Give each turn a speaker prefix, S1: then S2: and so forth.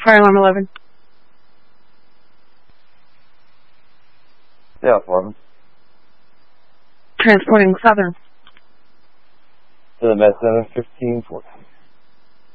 S1: Fire alarm 11.
S2: Yeah, 11.
S1: Transporting Southern.
S2: To the Med Center, 1540.